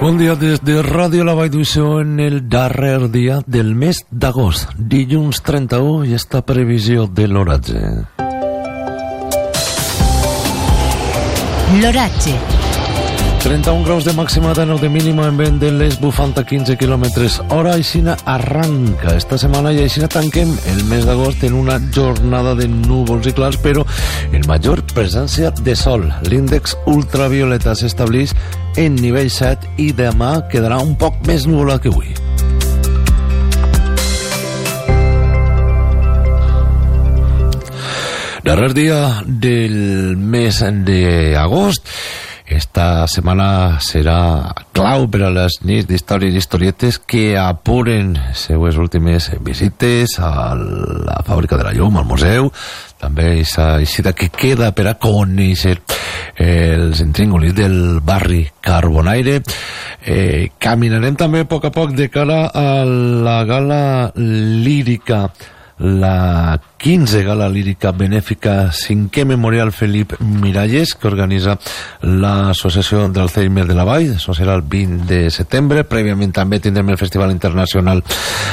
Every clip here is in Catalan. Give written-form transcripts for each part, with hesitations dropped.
Bon dia des de Ràdio La Vall d'Uixó en el darrer dia del mes d'agost, dilluns 31, i esta previsió de l'oratge. L'oratge. 31 graus de màxima, de 9 de mínima, en vent de les bufant a 15 km/h. Aixina arranca esta setmana i aixina tanquem el mes d'agost en una jornada de núvols i clars, però en major presència de sol. L'índex ultravioleta s'estableix en nivell 7 i demà quedarà un poc més núvolat que avui. Darrer dia del mes d'agost. Esta setmana serà clau per a les nits d'històries i historietes que apuren seues últimes visites a la Fàbrica de la Llum, al museu, també aquesta visita que queda per a conèixer els intríngulis del barri Carbonaire. Caminarem també a poc de cara a la gala lírica, la 15 gala lírica benèfica 5è Memorial Felip Miralles, que organitza l'Associació d'Alzheimer de la Vall. Això serà el 20 de setembre. Prèviament també tindrem el Festival Internacional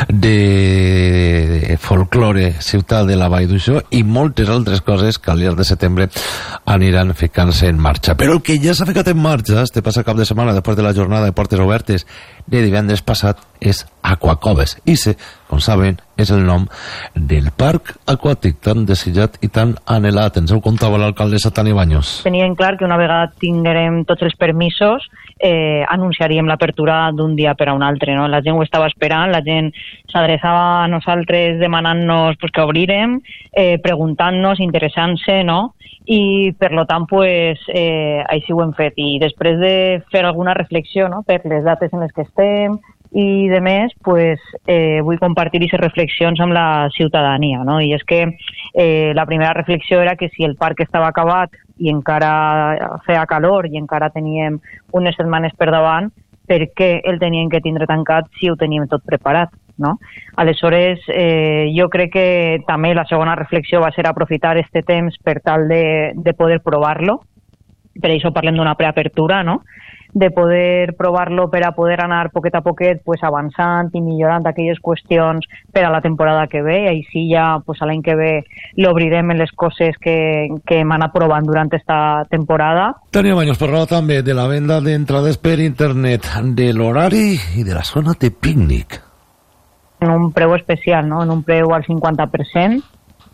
de Folklore Ciutat de la Vall d'Uixó i moltes altres coses que al llarg de setembre aniran ficant-se en marxa. Però el que ja s'ha ficat en marxa este passat cap de setmana, després de la jornada de portes obertes de divendres passat, és Aquacoves. I com saben, és el nom del parc aquàtic tan desitjat i tan anhelat. Ens ho contava l'alcaldessa Tania Baños. Tenien clar que una vegada tinguérem tots els permisos, anunciaríem l'apertura d'un dia per a un altre, no? La gent ho estava esperant, la gent s'adreçava a nosaltres demanant-nos que obrirem, preguntant-nos, interessant-se, no? I per lo tant així ho hem fet. I després de fer alguna reflexió, no?, per les dates en les que estem i de més, vull compartir aquestes reflexions amb la ciutadania, no? I és que la primera reflexió era que si el parc estava acabat i encara feia calor i encara teníem unes setmanes per davant, per què el tenien que tindre tancat si ho teníem tot preparat, no? Aleshores, jo crec que també la segona reflexió va ser aprofitar este temps per tal de poder provar-lo. Per això parlem d'una preapertura, no?, de poder provar-lo per a poder anar poquet a poquet avançant i millorant aquelles qüestions per a la temporada que ve, i així ja l'any que ve l'obrirem en les coses que hem anat provant durant aquesta temporada. Tania Baños parlava també de la venda d'entrades per internet, de l'horari i de la zona de pícnic. En un preu especial, no?, en un preu al 50%,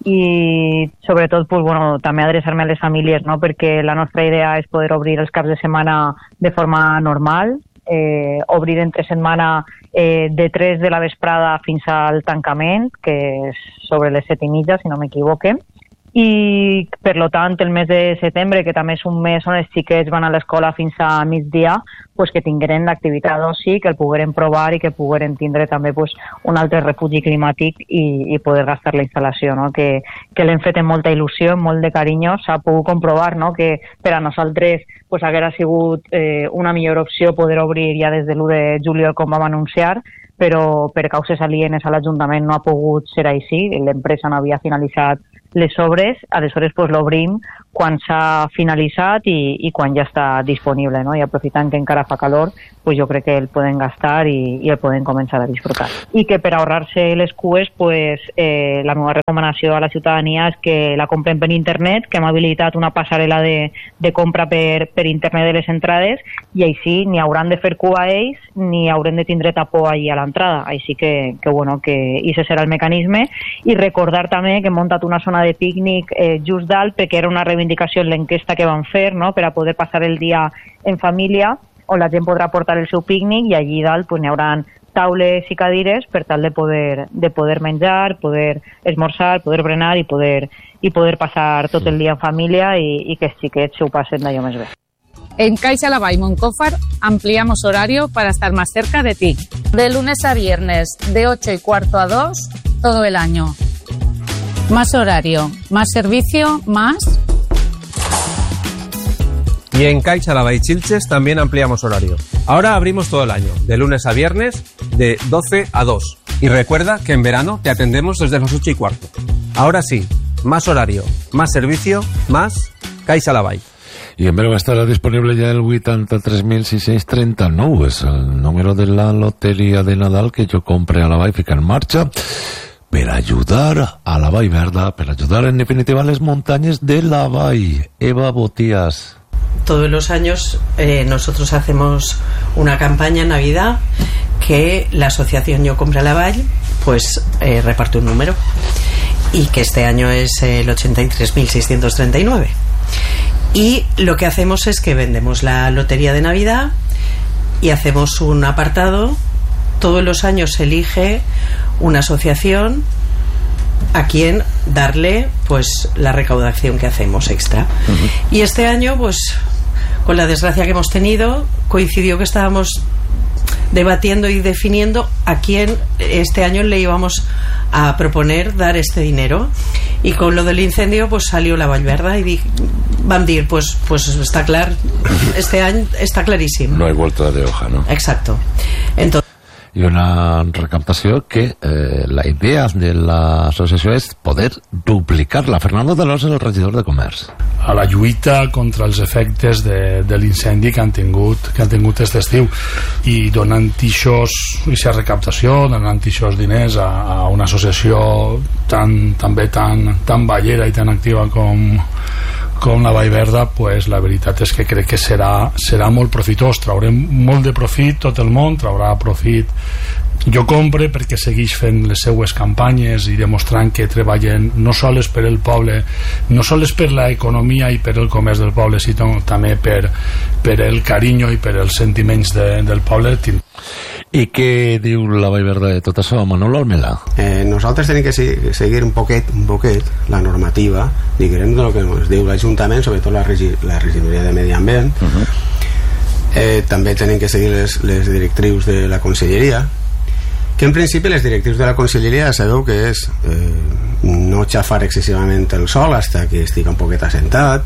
i sobretot també adreçar-me a les famílies, no?, perquè la nostra idea és poder obrir els caps de setmana de forma normal, obrir entre setmana de 3 de la vesprada fins al tancament, que és sobre les 7:30, si no m'equivoque. I, per lo tant, el mes de setembre, que també és un mes on els xiquets van a l'escola fins a migdia, que tingueren l'activitat d'oci, que el pogueren provar i que pogueren tindre també un altre refugi climàtic i poder gastar la instal·lació, no? Que l'hem fet amb molta il·lusió, amb molt de carinyo. S'ha pogut comprovar, no?, que per a nosaltres haguera sigut una millor opció poder obrir ja des de l'1 de juliol, com vam anunciar, però per causes alienes a l'Ajuntament no ha pogut ser així. L'empresa no havia finalitzat les obres, aleshores l'obrim quan s'ha finalitzat i quan ja està disponible, no? I aprofitant que encara fa calor, jo crec que el poden gastar i el poden començar a disfrutar. I que per ahorrar-se les cues, la meva recomanació a la ciutadania és que la compren per internet, que hem habilitat una passarel·la de compra per internet de les entrades, i així ni hauran de fer cua ells ni haurem de tindre tapó allí a l'entrada. Així que ese serà el mecanisme. I recordar també que hem muntat una zona de pícnic just dalt, perquè era una reivindicació en l'enquesta que vam fer, no?, per a poder passar el dia en família, on la gent podrà portar el seu pícnic, i allí dalt n'hi haurà taules i cadires per tal de poder menjar, poder esmorzar, poder berenar i poder passar tot el dia en família i que els xiquets s'ho passen d'allò més bé. En Caixa La Vall Moncofa ampliamos horario para estar más cerca de ti. De lunes a viernes, de 8:15 a 2, todo el año. Más horario, más servicio, más... Y en Caixa La Vall Chilches también ampliamos horario. Ahora abrimos todo el año, de lunes a viernes, de 12 a 2. Y recuerda que en verano te atendemos desde las 8:15. Ahora sí, más horario, más servicio, más Caixa La Vall. I en breu estarà disponible ja el 83.639, és el número de la loteria de Nadal que jo compre a la Vall, fica en marxa per ajudar a la Vall Verda, per ajudar en definitiva a les muntanyes de la Vall. Eva Botías. Todos los años nosotros hacemos una campaña en Navidad que la asociación Yo Compre a la Vall pues reparte un número, y que este año es el 83.639. Y lo que hacemos es que vendemos la lotería de Navidad y hacemos un apartado. Todos los años se elige una asociación a quien darle pues la recaudación que hacemos extra. Y este año, pues con la desgracia que hemos tenido, coincidió que estábamos debatiendo y definiendo a quién este año le íbamos a proponer dar este dinero, y con lo del incendio pues salió la Vall Verda y vam dir pues está claro, este año está clarísimo, no hay vuelta de hoja, ¿no? Exacto. Entonces, i una recaptació que la idea de l'associació és poder duplicar-la. Fernando Delors és el regidor de Comerç. A la lluita contra els efectes de l'incendi que han tingut aquest estiu, i donant aquesta recaptació, donant aquests diners a una associació també tan ballera i tan activa com la Vall Verda, pues la veritat és que crec que serà molt profitós. Traurem molt de profit, tot el món traurà profit. Jo compre perquè segueix fent les seues campanyes i demostrant que treballen no sols per el poble, no sols per l'economia i per el comerç del poble, sinó també per el carinyo i per els sentiments del poble. I què diu la Vall Verda de tot això, Manolo Almela? Nosaltres tenim que seguir un poquet la normativa, diguem, de lo que ens diu l'Ajuntament, sobretot la regidoria de Medi Ambient. També tenim que seguir les directrius de la Conselleria, que en principi les directrius de la Conselleria sabeu que és no xafar excessivament el sol fins que estigui un poquet assentat.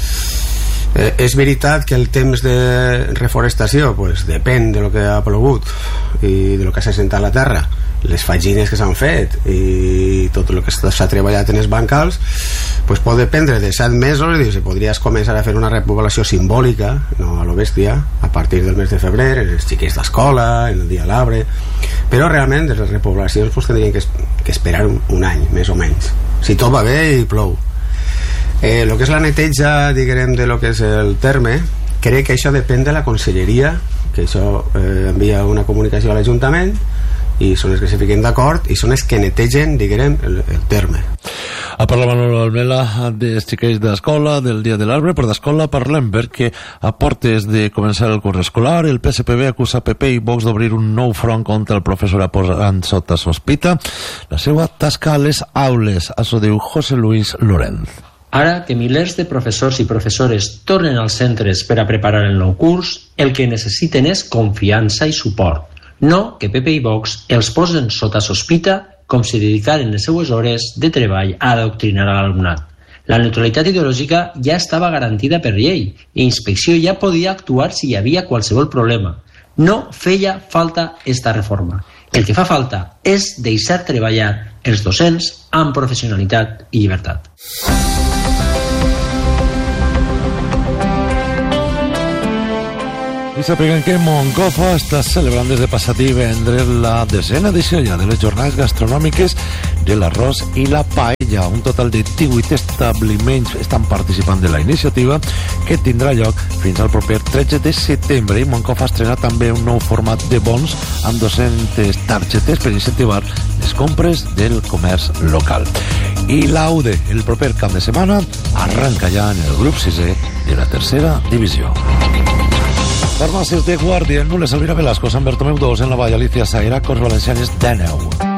És veritat que el temps de reforestació pues, depèn de lo que ha plogut i de lo que s'ha assentat la terra, les fagines que s'han fet i tot el que s'ha treballat en els bancals, pues, pot dependre de 7 mesos, i podries començar a fer una repoblació simbòlica, no a lo bèstia, a partir del mes de febrer, els xiquets d'escola, en el dia de l'arbre, però realment les repoblacions pues, tindrien que esperar un any, més o menys, si tot va bé i plou. Lo que és la neteja, diguem, de lo que és el terme, crec que això depèn de la Conselleria, que això envia una comunicació a l'Ajuntament i són els que se fiquen d'acord i són els que netegen, diguem, el terme. Ha parlat Manolo Almela dels xiquets d'escola, del dia de l'arbre, però d'escola parlem perquè a portes de començar el curs escolar el PSPB acusa PP i Vox d'obrir un nou front contra el professorat posant sota sospita la seva tasca a les aules. Això diu José Luis Lorenz. Ara que milers de professors i professores tornen als centres per a preparar el nou curs, el que necessiten és confiança i suport, no que PP i Vox els posen sota sospita com si dedicaren les seues hores de treball a adoctrinar a l'alumnat. La neutralitat ideològica ja estava garantida per llei i Inspecció ja podia actuar si hi havia qualsevol problema. No feia falta esta reforma. El que fa falta és deixar treballar els docents amb professionalitat i llibertat. I sapiguen que Moncofa està celebrant des de passat divendres la 10ª edició ja de les jornades gastronòmiques de l'arròs i la paella. Un total de 18 establiments estan participant de la iniciativa que tindrà lloc fins al proper 13 de setembre. I Moncofa estrena també un nou format de bons amb 200 targetes per incentivar les compres del comerç local. I l'Aude, el proper cap de setmana, arranca ja en el grup 6è de la 3a divisió. Farmàcies de Guàrdia, Nules, Elvira Velasco, Sant Bartomeu 2, en la Vall, Alicia Saira, Corts Valencianes, Dèneu.